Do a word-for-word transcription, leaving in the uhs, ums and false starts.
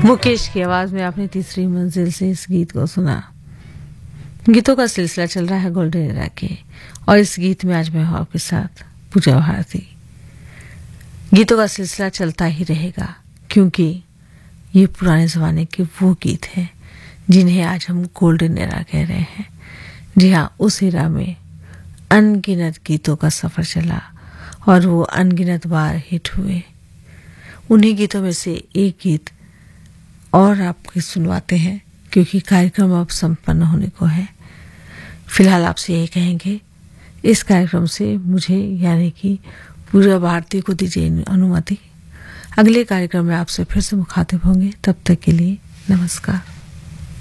मुकेश की आवाज में आपने तीसरी मंजिल से इस गीत को सुना। गीतों का सिलसिला चल रहा है गोल्डन एरा के, और इस गीत में आज मैं हूं आपके साथ पूजा भारती। गीतों का सिलसिला चलता ही रहेगा क्योंकि ये पुराने जमाने के वो गीत हैं जिन्हें आज हम गोल्डन एरा कह रहे हैं। जी हाँ, उस एरा में अनगिनत गीतों का सफर चला और वो अनगिनत बार हिट हुए। उन्हीं गीतों में से एक गीत और आपको सुनवाते हैं क्योंकि कार्यक्रम अब संपन्न होने को है। फिलहाल आपसे यही कहेंगे, इस कार्यक्रम से मुझे यानी कि पूजा भारती को दीजिए अनुमति। अगले कार्यक्रम में आपसे फिर से मुखातिब होंगे, तब तक के लिए नमस्कार।